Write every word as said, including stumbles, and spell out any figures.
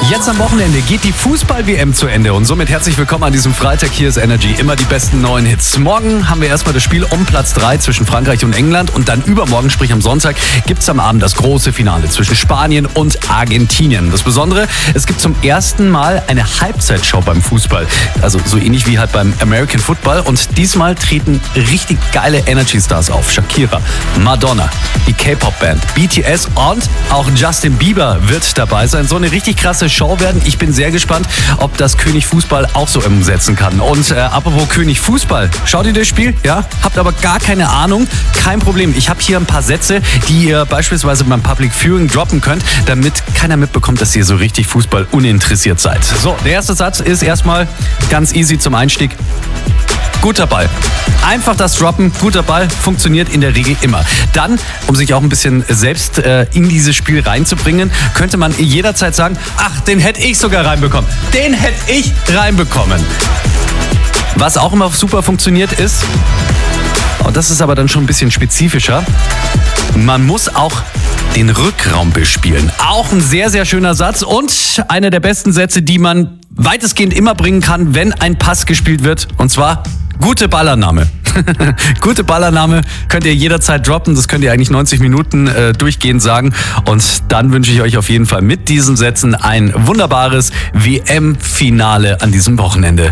Jetzt am Wochenende geht die Fußball-W M zu Ende und somit herzlich willkommen an diesem Freitag. Hier ist Energy, immer die besten neuen Hits. Morgen haben wir erstmal das Spiel um Platz drei zwischen Frankreich und England und dann übermorgen, sprich am Sonntag, gibt es am Abend das große Finale zwischen Spanien und Argentinien. Das Besondere, es gibt zum ersten Mal eine Halbzeitshow beim Fußball. Also so ähnlich wie halt beim American Football und diesmal treten richtig geile Energy-Stars auf. Shakira, Madonna, die K-Pop-Band, B T S und auch Justin Bieber wird dabei sein. So eine richtig krasse Show werden. Ich bin sehr gespannt, ob das König Fußball auch so umsetzen kann. Und äh, apropos König Fußball, schaut ihr das Spiel? Ja? Habt aber gar keine Ahnung? Kein Problem. Ich habe hier ein paar Sätze, die ihr beispielsweise beim Public Viewing droppen könnt, damit keiner mitbekommt, dass ihr so richtig Fußball uninteressiert seid. So, der erste Satz ist erstmal ganz easy zum Einstieg. Guter Ball. Einfach das Droppen, guter Ball, funktioniert in der Regel immer. Dann, um sich auch ein bisschen selbst äh, in dieses Spiel reinzubringen, könnte man jederzeit sagen, ach, den hätte ich sogar reinbekommen. Den hätte ich reinbekommen. Was auch immer super funktioniert ist, und das ist aber dann schon ein bisschen spezifischer, man muss auch den Rückraum bespielen. Auch ein sehr, sehr schöner Satz und einer der besten Sätze, die man weitestgehend immer bringen kann, wenn ein Pass gespielt wird. Und zwar gute Ballannahme. Gute Ballannahme könnt ihr jederzeit droppen. Das könnt ihr eigentlich neunzig Minuten äh, durchgehend sagen. Und dann wünsche ich euch auf jeden Fall mit diesen Sätzen ein wunderbares W M-Finale an diesem Wochenende.